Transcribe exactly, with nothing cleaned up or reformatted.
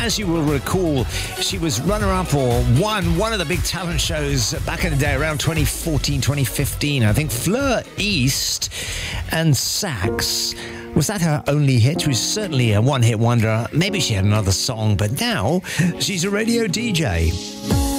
as you will recall, she was runner-up or won one of the big talent shows back in the day, around twenty fourteen, twenty fifteen. I think Fleur East and Sax. Was that her only hit? She was certainly a one-hit wonder. Maybe she had another song, but now she's a radio D J.